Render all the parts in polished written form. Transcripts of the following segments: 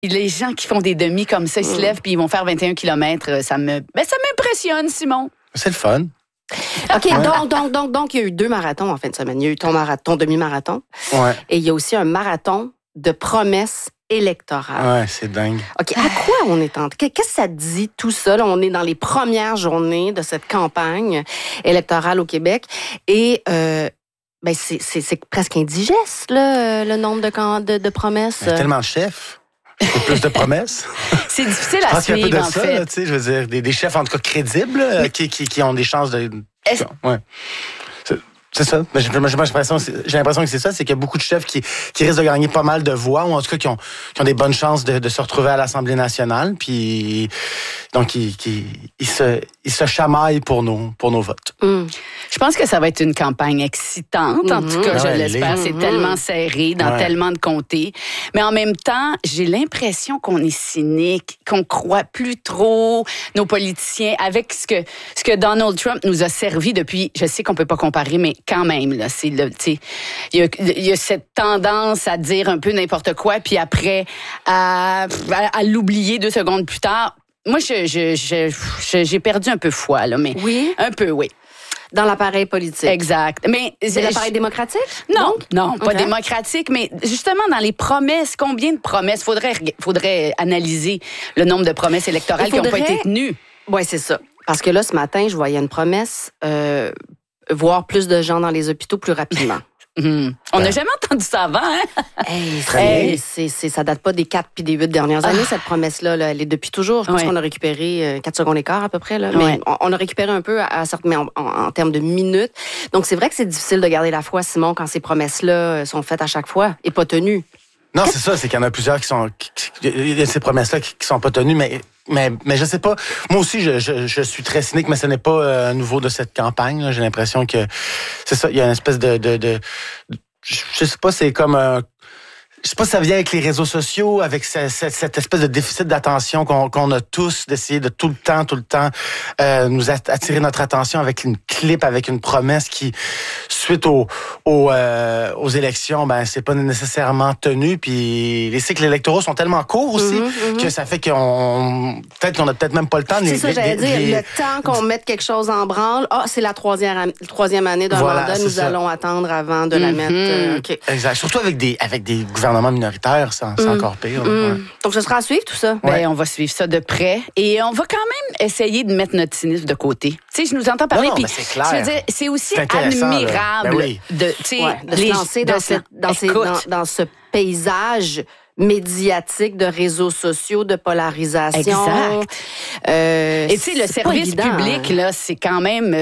Les gens qui font des demi comme ça, ils se lèvent puis ils vont faire 21 km, ça m'impressionne, Simon. C'est le fun. OK, donc, il y a eu 2 marathons en fin de semaine. Il y a eu ton demi-marathon. Ouais. Et il y a aussi un marathon de promesses électorales. Ouais, c'est dingue. OK, à quoi on est en... Qu'est-ce que ça dit, tout ça? Là, on est dans les premières journées de cette campagne électorale au Québec. Et c'est presque indigeste, là, le nombre de promesses. Il y a tellement de chefs. Plus de promesses. C'est difficile à suivre, de en ça, fait. Là, je veux dire, des chefs, en tout cas, crédibles, là, qui ont des chances de... Ouais. C'est ça. J'ai l'impression que c'est ça. C'est qu'il y a beaucoup de chefs qui risquent de gagner pas mal de voix, ou en tout cas qui ont des bonnes chances de se retrouver à l'Assemblée nationale. Puis donc ils se chamaillent pour nos votes. Je pense que ça va être une campagne excitante. En tout cas, je l'espère. C'est tellement serré dans tellement de comtés. Mais en même temps, j'ai l'impression qu'on est cynique, qu'on croit plus trop nos politiciens avec ce que Donald Trump nous a servi depuis. Je sais qu'on peut pas comparer, mais quand même, là, il y a cette tendance à dire un peu n'importe quoi, puis après à l'oublier 2 secondes plus tard. Moi, j'ai perdu un peu foi, là, mais oui, un peu, oui. Dans l'appareil politique. Exact. Mais c'est l'appareil démocratique? Non, pas démocratique, mais justement dans les promesses, combien de promesses faudrait analyser le nombre de promesses électorales qui n'ont pas été tenues. Oui, c'est ça. Parce que là, ce matin, je voyais une promesse, voir plus de gens dans les hôpitaux plus rapidement. On n'a jamais entendu ça avant, hein? Ça date pas des 4 puis des 8 dernières années, cette promesse-là. Là, elle est depuis toujours. Je pense qu'on a récupéré 4 secondes et quart à peu près. Là. Mais on a récupéré un peu mais en termes de minutes. Donc, c'est vrai que c'est difficile de garder la foi, Simon, quand ces promesses-là sont faites à chaque fois et pas tenues. Non, c'est ça. C'est qu'il y en a plusieurs il y a ces promesses-là qui sont pas tenues, mais je sais pas. Moi aussi, je suis très cynique, mais ce n'est pas nouveau de cette campagne. Là. J'ai l'impression que c'est ça. Il y a une espèce de je sais pas. C'est comme je sais pas si ça vient avec les réseaux sociaux, avec cette espèce de déficit d'attention qu'on a tous, d'essayer de tout le temps nous attirer notre attention avec une clip, avec une promesse qui, suite aux élections, c'est pas nécessairement tenu. Puis les cycles électoraux sont tellement courts aussi que ça fait qu'on a peut-être même pas le temps. C'est ça, j'allais dire. Le temps qu'on mette quelque chose en branle, c'est la troisième année d'un mandat, nous allons attendre avant de la mettre. Okay. Exact. Surtout avec des gouvernements minoritaires, c'est encore pire. Ouais. Donc, ce sera à suivre tout ça. On va suivre ça de près. Et on va quand même essayer de mettre notre cynisme de côté. Tu sais, je nous entends parler. Non, c'est clair. Je veux dire, c'est aussi admirable de se lancer dans ce paysage médiatique de réseaux sociaux, de polarisation. Exact. Et tu sais, le service public, là, c'est quand même...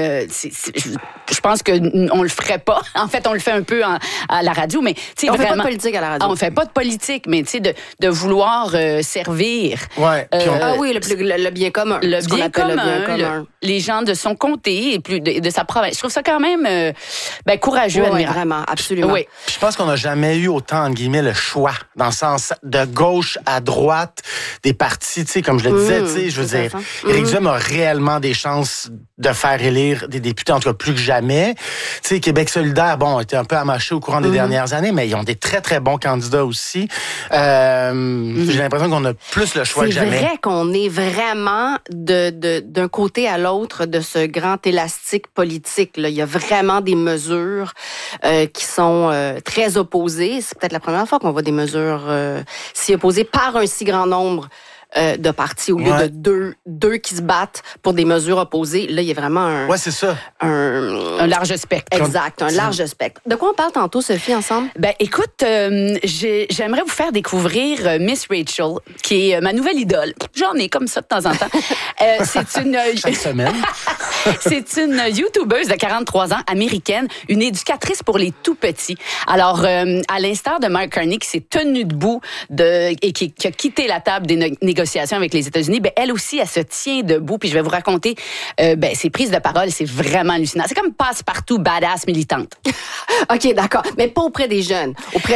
je pense qu'on le ferait pas. En fait, on le fait un peu à la radio, mais... On fait pas de politique à la radio. On fait pas de politique, mais tu sais, de vouloir servir. Ouais. Le bien commun. Le bien commun. Les gens de son comté et de sa province. Je trouve ça quand même courageux, admirable. Vraiment, absolument. Oui. Je pense qu'on n'a jamais eu autant, entre guillemets, le choix, dans le sens de gauche à droite des partis, tu sais, comme je le disais, tu sais, je veux dire, Éric Duhem a réellement des chances de faire élire des députés, en tout cas plus que jamais. Tu sais, Québec solidaire, était un peu amaché au courant des dernières années, mais ils ont des très, très bons candidats aussi. J'ai l'impression qu'on a plus le choix que jamais. C'est vrai qu'on est vraiment d'un côté à l'autre de ce grand élastique politique. Là. Il y a vraiment des mesures qui sont très opposées. C'est peut-être la première fois qu'on voit des mesures s'y opposées par un si grand nombre de partis au lieu de deux qui se battent pour des mesures opposées. Là, il y a vraiment c'est ça. Un large spectre. Exact, un large spectre. De quoi on parle tantôt, Sophie, ensemble? Écoute, j'aimerais vous faire découvrir Miss Rachel, qui est ma nouvelle idole. J'en ai comme ça de temps en temps. C'est une... Chaque semaine. C'est une YouTubeuse de 43 ans, américaine, une éducatrice pour les tout-petits. Alors, à l'instar de Mark Carney, qui s'est tenu debout et qui a quitté la table des négociations avec les États-Unis, elle aussi, elle se tient debout. Puis je vais vous raconter ses prises de parole. C'est vraiment hallucinant. C'est comme passe-partout badass militante. OK, d'accord. Mais pas auprès des jeunes.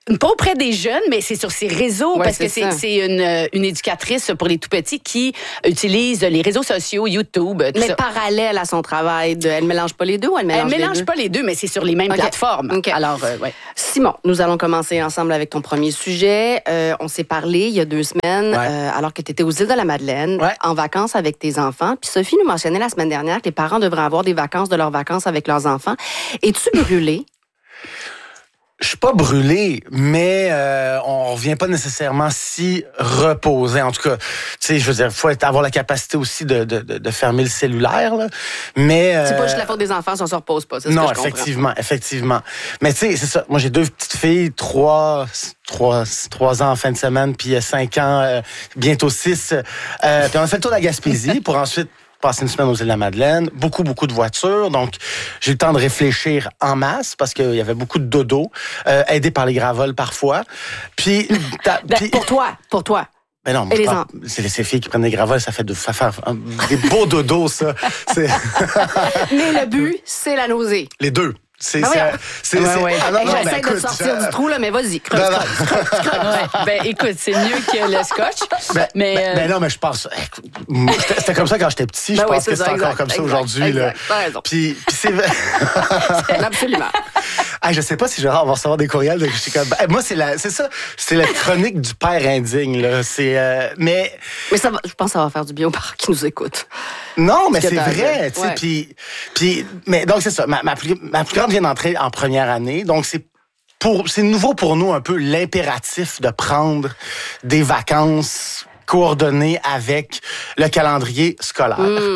Pas auprès des jeunes, mais c'est sur ses réseaux, parce que c'est une éducatrice pour les tout-petits qui utilise les réseaux sociaux, YouTube, tout mais ça. Parallèle à son travail, elle mélange pas les deux ou elle mélange les deux? Elle mélange pas les deux, mais c'est sur les mêmes plateformes. Okay. Alors, ouais. Simon, nous allons commencer ensemble avec ton premier sujet. On s'est parlé il y a 2 semaines, alors que tu étais aux îles de la Madeleine, en vacances avec tes enfants. Puis Sophie nous mentionnait la semaine dernière que les parents devraient avoir des vacances de leurs vacances avec leurs enfants. Es-tu brûlé? Je suis pas brûlé, mais on revient pas nécessairement si reposé. En tout cas, tu sais, je veux dire, faut avoir la capacité aussi de fermer le cellulaire, là. Mais c'est pas juste la faute des enfants si on se repose pas. C'est non, ce que je comprends. effectivement. Mais tu sais, c'est ça. Moi, j'ai 2 petites filles, 3 ans en fin de semaine, puis 5 ans, bientôt 6. Puis on a fait le tour de la Gaspésie pour ensuite passer une semaine aux îles de la Madeleine, beaucoup de voitures, donc j'ai eu le temps de réfléchir en masse parce qu'il y avait beaucoup de dodo, aidé par les gravoles parfois. Puis, pour toi. Ben non, c'est les filles qui prennent des gravoles, ça fait des beaux dodos, ça. Mais le but, c'est la nausée. Les deux. J'essaie de sortir du trou, là, mais vas-y, creuse. Ben, écoute, c'est mieux que le scotch. Ben non, mais je pense... C'était comme ça quand j'étais petit. Je pense que c'est encore comme ça aujourd'hui. Puis c'est... Absolument. Je sais pas si Gérard va recevoir des courriels. Moi, c'est ça. C'est la chronique du père indigne, là. Mais ça va, je pense que ça va faire du bien aux parents qui nous écoutent. Non, mais c'est vrai. Puis, mais donc, c'est ça. Ma plus grande vient d'entrer en première année. Donc, c'est nouveau pour nous un peu l'impératif de prendre des vacances coordonnées avec le calendrier scolaire.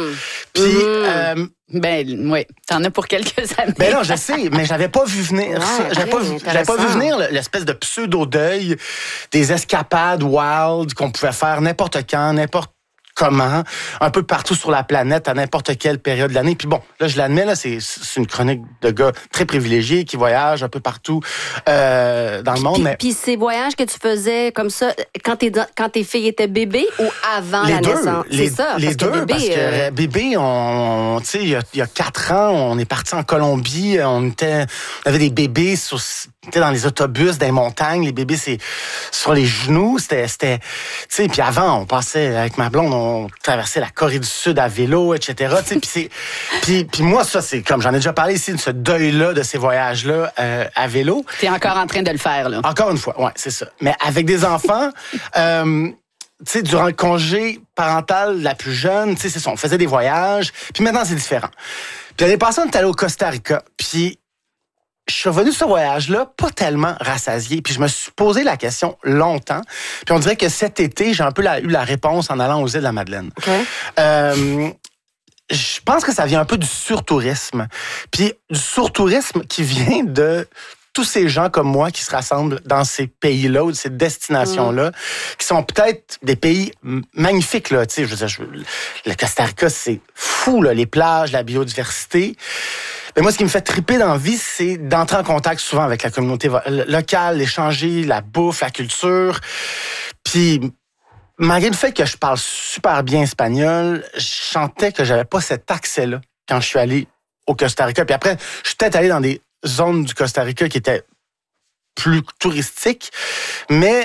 Puis, ben oui, t'en as pour quelques années. Ben non, je sais, mais j'avais pas vu venir ça. J'avais pas vu venir l'espèce de pseudo-deuil des escapades wild qu'on pouvait faire n'importe quand, n'importe comment, un peu partout sur la planète, à n'importe quelle période de l'année. Puis bon, là, je l'admets, là, c'est une chronique de gars très privilégiés qui voyagent un peu partout dans le monde. Puis ces voyages que tu faisais comme ça, quand tes filles étaient bébés ou avant la naissance? Les deux, parce que bébé, tu sais, il y a 4 ans, on est parti en Colombie, on avait des bébés dans les autobus, dans les montagnes, les bébés, c'est sur les genoux, c'était tu sais, puis avant, on passait avec ma blonde, on traversait la Corée du Sud à vélo, etc. Puis moi, ça, c'est comme j'en ai déjà parlé ici, de ce deuil-là, de ces voyages-là à vélo. T'es encore en train de le faire, là. Encore une fois, ouais, c'est ça. Mais avec des enfants, tu sais, durant le congé parental, la plus jeune, tu sais, c'est ça, on faisait des voyages. Puis maintenant, c'est différent. Puis l'année passée, on est allé au Costa Rica. Puis je suis revenu sur ce voyage-là, pas tellement rassasié. Puis je me suis posé la question longtemps. Puis on dirait que cet été, j'ai un peu eu la réponse en allant aux îles de la Madeleine. Okay. Je pense que ça vient un peu du surtourisme. Puis du surtourisme qui vient de tous ces gens comme moi qui se rassemblent dans ces pays-là ou ces destinations-là, qui sont peut-être des pays magnifiques, là. Tu sais, je veux dire, le Costa Rica, c'est fou, là, les plages, la biodiversité. Mais moi, ce qui me fait triper dans la vie, c'est d'entrer en contact souvent avec la communauté locale, échanger la bouffe, la culture. Puis, malgré le fait que je parle super bien espagnol, je sentais que j'avais pas cet accès-là quand je suis allé au Costa Rica. Puis après, je suis peut-être allé dans des zones du Costa Rica qui étaient plus touristiques, mais...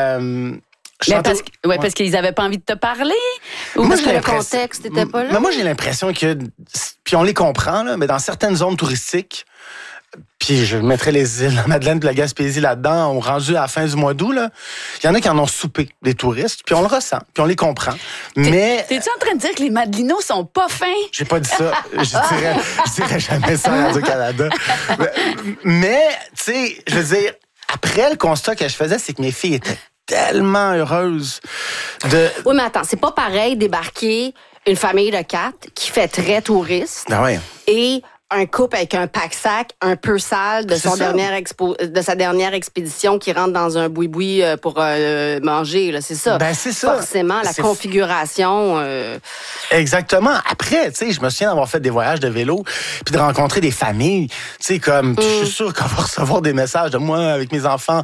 parce qu'ils n'avaient pas envie de te parler? Ou parce que le contexte n'était pas là? Mais moi, j'ai l'impression que... Puis on les comprend, là, mais dans certaines zones touristiques, puis je mettrais les îles, la Madeleine et la Gaspésie là-dedans, on rendu à la fin du mois d'août, là, il y en a qui en ont soupé, des touristes, puis on le ressent, puis on les comprend. Mais... T'es-tu en train de dire que les Madelinos sont pas fins? J'ai pas dit ça. Je dirais jamais ça à Radio-Canada. Mais, tu sais, je veux dire, après, le constat que je faisais, c'est que mes filles étaient tellement heureuses de... Oui, mais attends, c'est pas pareil débarquer une famille de 4 qui fait très touriste et un couple avec un pack-sac un peu sale de sa dernière expédition qui rentre dans un boui-boui pour manger. Là, c'est ça. Ben, c'est ça. Forcément, la configuration... Exactement. Après, tu sais, je me souviens d'avoir fait des voyages de vélo puis de rencontrer des familles. Tu sais, comme, je suis sûr qu'on va recevoir des messages de moi avec mes enfants.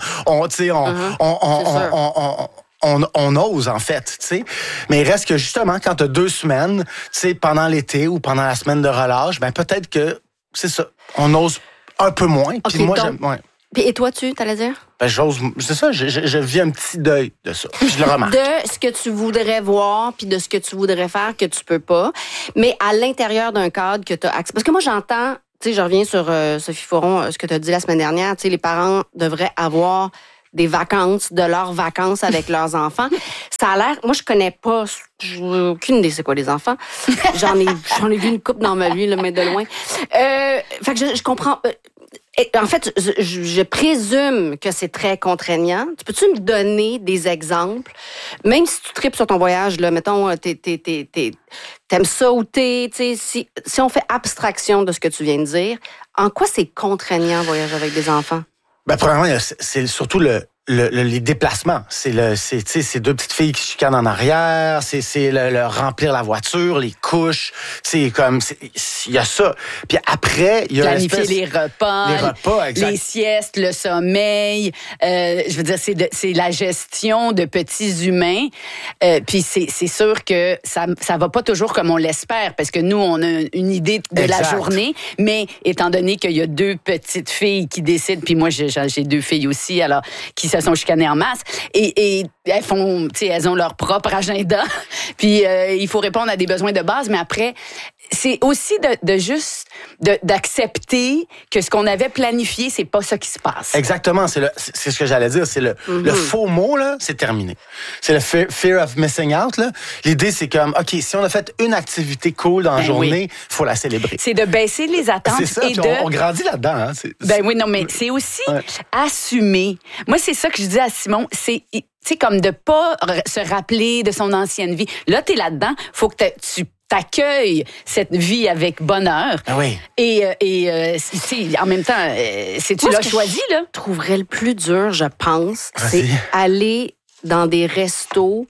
On ose, en fait, tu sais. Mais il reste que, justement, quand tu as 2 semaines, tu sais, pendant l'été ou pendant la semaine de relâche, ben peut-être que, c'est ça, on ose un peu moins. Puis moi, Et toi, t'allais dire? Ben, c'est ça, je vis un petit deuil de ça. Je le remarque. De ce que tu voudrais voir, puis de ce que tu voudrais faire que tu peux pas. Mais à l'intérieur d'un cadre que tu as accès. Parce que moi, j'entends, tu sais, je reviens sur Sophie Foron, ce que tu as dit la semaine dernière, tu sais, les parents devraient avoir des vacances, de leurs vacances avec leurs enfants. Ça a l'air... Moi, je connais pas... J'ai aucune idée c'est quoi les enfants. J'en ai vu une couple dans ma vie, là, mais de loin. Fait que je comprends... En fait, je présume que c'est très contraignant. Peux-tu me donner des exemples? Même si tu tripes sur ton voyage, là, mettons, t'aimes ça ou si on fait abstraction de ce que tu viens de dire, en quoi c'est contraignant voyager avec des enfants? Ben, premièrement, c'est surtout les déplacements. C'est ces deux petites filles qui chicanent en arrière, c'est le remplir la voiture, les couches, il y a ça. Puis après, il y a planifier les repas, exact. Les siestes, le sommeil, je veux dire c'est la gestion de petits humains. Puis c'est sûr que ça va pas toujours comme on l'espère parce que nous on a une idée de exact. La journée, mais étant donné qu'il y a deux petites filles qui décident, puis moi j'ai deux filles aussi alors qui se sont chicanées en masse et elles font, elles ont leur propre agenda. Puis il faut répondre à des besoins de base, mais après c'est aussi d'accepter que ce qu'on avait planifié, c'est pas ça qui se passe. Exactement, c'est ce que j'allais dire, c'est le faux mot là, c'est terminé. C'est le fear of missing out là. L'idée c'est comme OK, si on a fait une activité cool dans la journée, faut la célébrer. C'est de baisser les attentes c'est ça, on grandit là-dedans hein. Ben oui, non mais c'est aussi assumer. Moi c'est ça que je dis à Simon, c'est comme de pas se rappeler de son ancienne vie. Là t'es là-dedans, faut que tu t'accueilles cette vie avec bonheur. Ah oui. Et en même temps, tu l'as choisi, là. Je trouverais le plus dur, je pense, c'est aller dans des restos.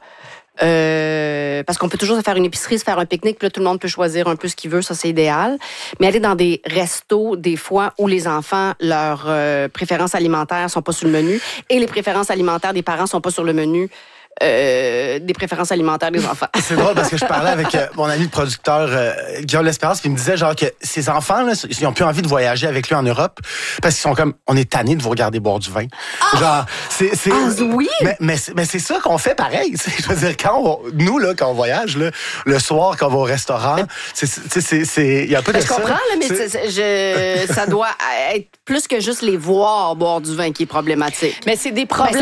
Parce qu'on peut toujours se faire une épicerie, se faire un pique-nique, puis là, tout le monde peut choisir un peu ce qu'il veut, ça c'est idéal. Mais aller dans des restos, des fois, où les enfants, leurs préférences alimentaires sont pas sur le menu, et les préférences alimentaires des parents sont pas sur le menu. Des préférences alimentaires des enfants. C'est drôle parce que je parlais avec mon ami le producteur Guillaume L'Espérance, puis il me disait genre que ces enfants là, ils ont plus envie de voyager avec lui en Europe parce qu'ils sont comme on est tannés de vous regarder boire du vin. Genre oui. Mais c'est ça qu'on fait pareil, je veux dire quand on voyage là, le soir quand on va au restaurant, il y a un peu de ça. Je comprends là, mais ça doit être plus que juste les voir boire du vin qui est problématique. Mais c'est des problèmes.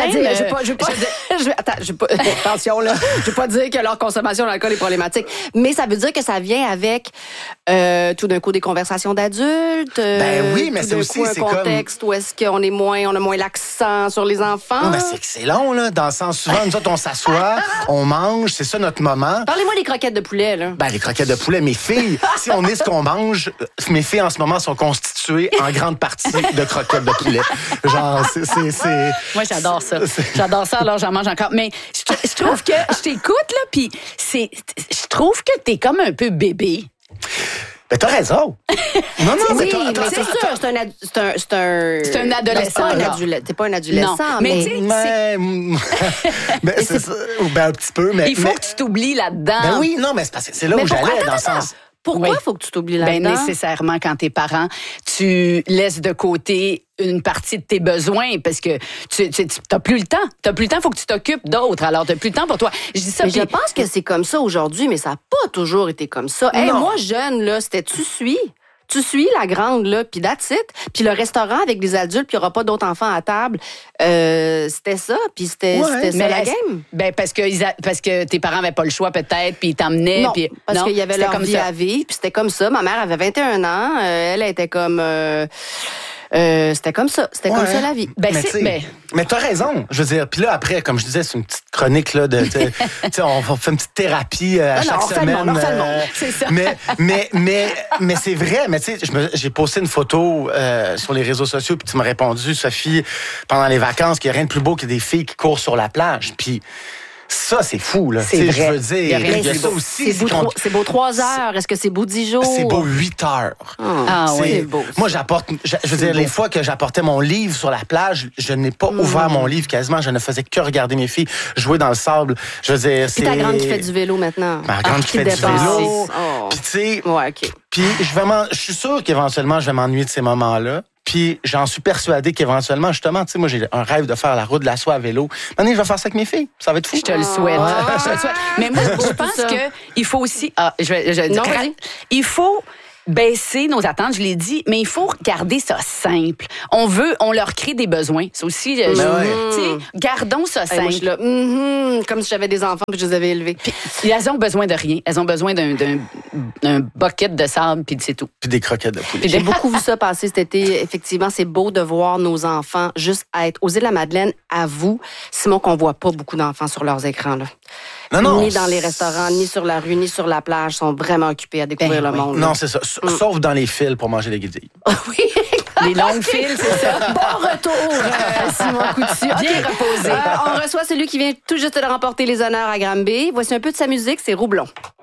Attention, là. Je veux pas dire que leur consommation d'alcool est problématique. Mais ça veut dire que ça vient avec tout d'un coup des conversations d'adultes. Ben oui, mais c'est aussi un contexte où est-ce qu'on a moins l'accent sur les enfants. Non, mais c'est long, là. Dans le sens, souvent, nous autres, on s'assoit, on mange, c'est ça notre moment. Parlez-moi des croquettes de poulet, là. Ben, les croquettes de poulet, mes filles, si on est ce qu'on mange, mes filles, en ce moment, sont constituées en grande partie de croquettes de poulet. Genre, c'est... Moi, j'adore ça. J'adore ça, alors j'en mange encore. Mais je trouve que je t'écoute, là, puis je trouve que t'es comme un peu bébé. Ben, t'as raison. Non, mais c'est sûr, c'est un adolescent. T'es pas un adolescent. Non, mais c'est ça. Ben, un petit peu, mais... Il faut que tu t'oublies là-dedans. Ben oui, non, mais c'est là où j'allais, dans le sens... Pourquoi il faut que tu t'oublies là-dedans? Ben, nécessairement, quand t'es parent, tu laisses de côté une partie de tes besoins parce que tu t'as plus le temps. Il faut que tu t'occupes d'autres. Alors, t'as plus le temps pour toi. Je dis ça. Mais je pense que c'est comme ça aujourd'hui, mais ça n'a pas toujours été comme ça. Hey, moi, jeune, là, c'était tu suis la grande, là, puis that's it. Puis le restaurant avec des adultes, puis il n'y aura pas d'autres enfants à table. C'était ça, puis c'était ça la game. Ben, parce que tes parents n'avaient pas le choix, peut-être, puis ils t'emmenaient. Non, puis, parce qu'il y avait leur vie à vivre, puis c'était comme ça. Ma mère avait 21 ans, elle était comme... c'était comme ça. C'était comme ça la vie. Mais t'as raison. Je veux dire, puis là, après, comme je disais, c'est une petite chronique là, on fait une petite thérapie à chaque semaine. C'est ça. Mais c'est vrai. Mais tu sais, j'ai posté une photo sur les réseaux sociaux, puis tu m'as répondu, Sophie, pendant les vacances, qu'il n'y a rien de plus beau que des filles qui courent sur la plage. Puis ça, c'est fou, là. C'est vrai. Je veux dire, il y a ça aussi. C'est beau 3 heures. Est-ce que c'est beau 10 jours? C'est beau 8 heures. Oui, c'est beau. Moi, je veux dire, les fois que j'apportais mon livre sur la plage, je n'ai pas ouvert mon livre quasiment. Je ne faisais que regarder mes filles jouer dans le sable. Je veux dire, c'est... Puis ta grande qui fait du vélo maintenant. Ma grande qui fait du vélo. Puis tu sais... Ouais, OK. Puis je suis sûr qu'éventuellement, je vais m'ennuyer de ces moments-là. Puis j'en suis persuadé qu'éventuellement, justement, tu sais, moi, j'ai un rêve de faire la route de la soie à vélo. Maintenant, je vais faire ça avec mes filles. Ça va être fou. Je te le souhaite. Je te le souhaite. Mais moi, je pense qu'il faut aussi... il faut baisser nos attentes, je l'ai dit, mais il faut garder ça simple. On leur crée des besoins. C'est aussi, gardons ça simple. Moi, je suis là, comme si j'avais des enfants que je les avais élevés. Puis, elles ont besoin de rien. Elles ont besoin d'un bucket de sable, puis c'est tout. Puis des croquettes de poulet. J'ai beaucoup vu ça passer cet été. Effectivement, c'est beau de voir nos enfants juste être aux Îles-de-la-Madeleine. À vous, Simon, qu'on voit pas beaucoup d'enfants sur leurs écrans, là. Non. Ni dans les restaurants, ni sur la rue, ni sur la plage, sont vraiment occupés à découvrir le monde. Non, c'est ça. Sauf dans les fils pour manger des guédilles. Oui. Les longues files, c'est ça. Bon retour, Simon Coutu. Bien reposé. On reçoit celui qui vient tout juste de remporter les honneurs à Granby. Voici un peu de sa musique, c'est Roublon.